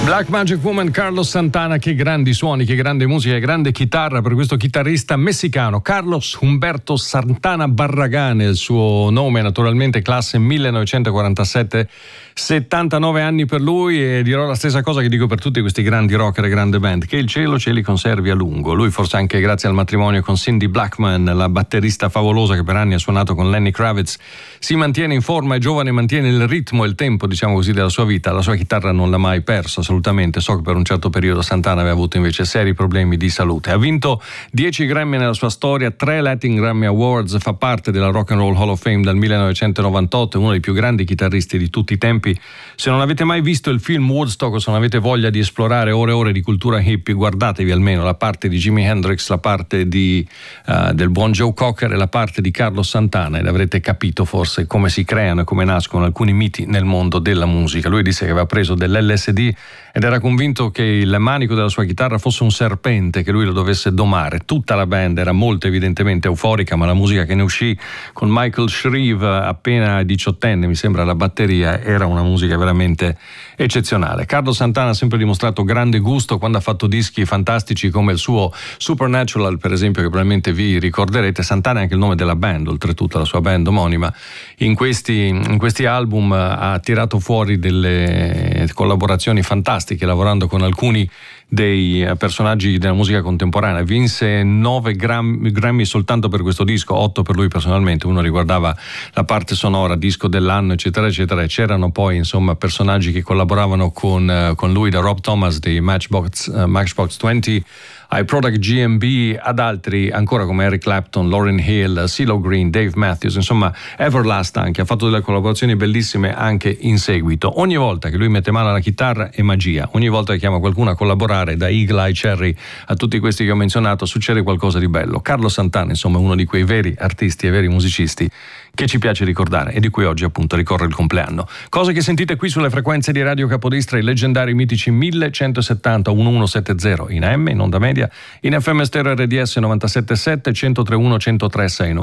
Black Magic Woman, Carlos Santana, che grandi suoni, che grande musica, che grande chitarra per questo chitarrista messicano Carlos Humberto Santana Barragán, il suo nome naturalmente, classe 1947, 79 anni per lui, e dirò la stessa cosa che dico per tutti questi grandi rocker e grande band, che il cielo ce li conservi a lungo. Lui forse anche grazie al matrimonio con Cindy Blackman, la batterista favolosa che per anni ha suonato con Lenny Kravitz, si mantiene in forma, è giovane, mantiene il ritmo e il tempo, diciamo così, della sua vita. La sua chitarra non l'ha mai persa, assolutamente. So che per un certo periodo Santana aveva avuto invece seri problemi di salute. Ha vinto 10 Grammy nella sua storia, 3 Latin Grammy Awards, fa parte della Rock and Roll Hall of Fame dal 1998, è uno dei più grandi chitarristi di tutti i tempi. Se non avete mai visto il film Woodstock o se non avete voglia di esplorare ore e ore di cultura hippie, guardatevi almeno la parte di Jimi Hendrix, la parte del buon Joe Cocker e la parte di Carlos Santana, ed avrete capito forse come si creano e come nascono alcuni miti nel mondo della musica. Lui disse che aveva preso dell'LSD ed era convinto che il manico della sua chitarra fosse un serpente che lui lo dovesse domare. Tutta la band era molto evidentemente euforica, ma la musica che ne uscì con Michael Shreve, appena 18enne mi sembra, alla batteria, era una musica veramente eccezionale. Carlos Santana ha sempre dimostrato grande gusto quando ha fatto dischi fantastici come il suo Supernatural, per esempio, che probabilmente vi ricorderete. Santana è anche il nome della band, oltretutto la sua band omonima. In questi album ha tirato fuori delle collaborazioni fantastiche, lavorando con alcuni dei personaggi della musica contemporanea. Vinse 9 Grammy soltanto per questo disco, 8 per lui personalmente. Uno riguardava la parte sonora, disco dell'anno, eccetera eccetera, e c'erano poi insomma personaggi che collaboravano con lui, da Rob Thomas dei Matchbox 20 ai Product GMB, ad altri ancora come Eric Clapton, Lauryn Hill, CeeLo Green, Dave Matthews, insomma Everlast anche, ha fatto delle collaborazioni bellissime anche in seguito. Ogni volta che lui mette mano alla chitarra è magia, ogni volta che chiama qualcuno a collaborare, da Eagle Eye Cherry a tutti questi che ho menzionato, succede qualcosa di bello. Carlos Santana insomma è uno di quei veri artisti e veri musicisti che ci piace ricordare e di cui oggi appunto ricorre il compleanno. Cose che sentite qui sulle frequenze di Radio Capodistra, i leggendari mitici 1170 1170 in AM, in onda media, in FM stereo RDS 97.7, 103.1, 103.6,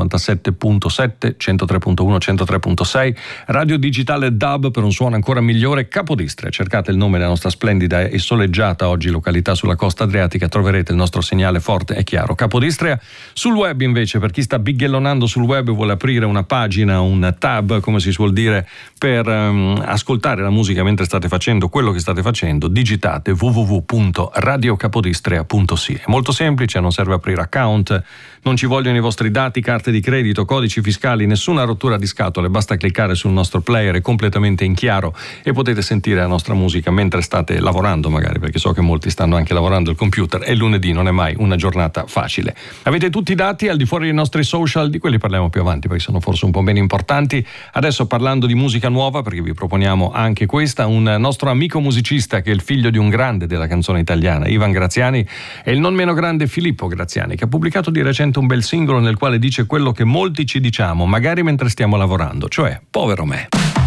97.7, 103.1, 103.6, radio digitale DAB per un suono ancora migliore, Capodistria. Cercate il nome della nostra splendida e soleggiata oggi località sulla costa adriatica, troverete il nostro segnale forte e chiaro. Capodistria. Sul web invece, per chi sta bighellonando sul web e vuole aprire una pagina, un tab come si suol dire, per ascoltare la musica mentre state facendo quello che state facendo, digitate www.radiocapodistria.si. È molto semplice, non serve aprire account, non ci vogliono i vostri dati, carte di credito, codici fiscali, nessuna rottura di scatole, basta cliccare sul nostro player, è completamente in chiaro e potete sentire la nostra musica mentre state lavorando magari, perché so che molti stanno anche lavorando al computer e lunedì non è mai una giornata facile. Avete tutti i dati al di fuori dei nostri social, di quelli parliamo più avanti perché sono forse un po' meno importanti. Adesso, parlando di musica nuova, perché vi proponiamo anche questa, un nostro amico musicista che è il figlio di un grande della canzone italiana, Ivan Graziani, e il non meno grande Filippo Graziani, che ha pubblicato di recente un bel singolo nel quale dice quello che molti ci diciamo, magari mentre stiamo lavorando, cioè povero me.